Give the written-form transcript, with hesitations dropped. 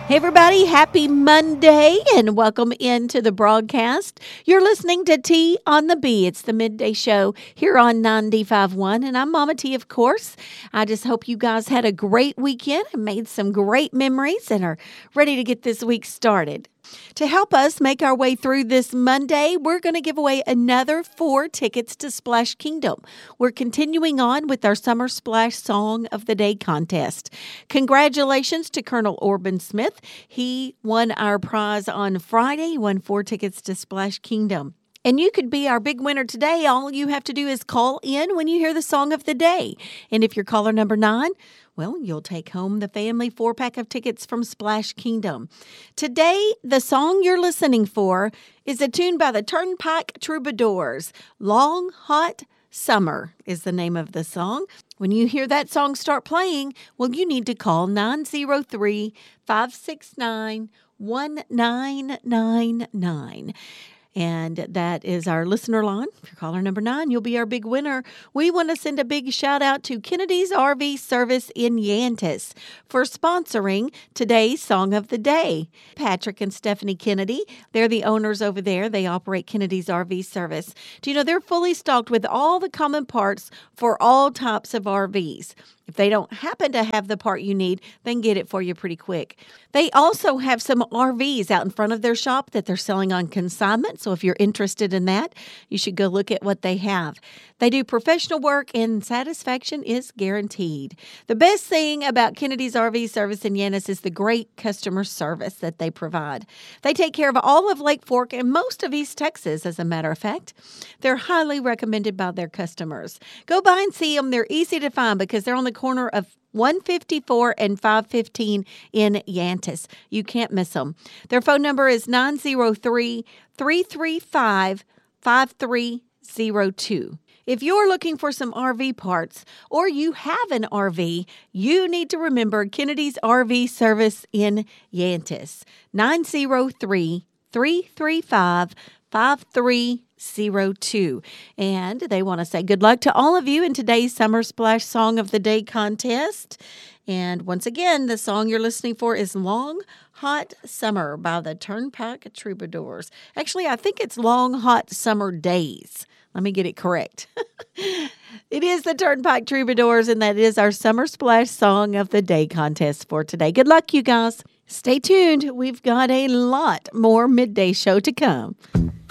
Hey, everybody, happy Monday and welcome into the broadcast. You're listening to T on the B. It's the midday show here on 95.1, and I'm Mama T, of course. I just hope you guys had a great weekend and made some great memories and are ready to get this week started. To help us make our way through this Monday, we're going to give away another 4 tickets to Splash Kingdom. We're continuing on with our Summer Splash Song of the Day contest. Congratulations to Colonel Orban Smith. He won our prize on Friday. He won 4 tickets to Splash Kingdom. And you could be our big winner today. All you have to do is call in when you hear the song of the day. And if you're caller number 9, well, you'll take home the family 4-pack of tickets from Splash Kingdom. Today, the song you're listening for is a tune by the Turnpike Troubadours. Long Hot Summer is the name of the song. When you hear that song start playing, well, you need to call 903-569-1999. And that is our listener line. If you're caller number 9, you'll be our big winner. We want to send a big shout out to Kennedy's RV Service in Yantis for sponsoring today's Song of the Day. Patrick and Stephanie Kennedy, they're the owners over there. They operate Kennedy's RV Service. Do you know they're fully stocked with all the common parts for all types of RVs? If they don't happen to have the part you need, they can get it for you pretty quick. They also have some RVs out in front of their shop that they're selling on consignment. So if you're interested in that, you should go look at what they have. They do professional work and satisfaction is guaranteed. The best thing about Kennedy's RV Service in Yantis is the great customer service that they provide. They take care of all of Lake Fork and most of East Texas, as a matter of fact. They're highly recommended by their customers. Go by and see them. They're easy to find because they're on the corner of 154 and 515 in Yantis. You can't miss them. Their phone number is 903-335-5302. If you're looking for some RV parts or you have an RV, you need to remember Kennedy's RV Service in Yantis. 903-335-5302. And they want to say good luck to all of you in today's Summer Splash Song of the Day contest. And once again, the song you're listening for is Long Hot Summer by the Turnpike Troubadours. Actually, I think it's Long Hot Summer Days. Let me get it correct. It is the Turnpike Troubadours, and that is our Summer Splash Song of the Day contest for today. Good luck, you guys. Stay tuned. We've got a lot more midday show to come.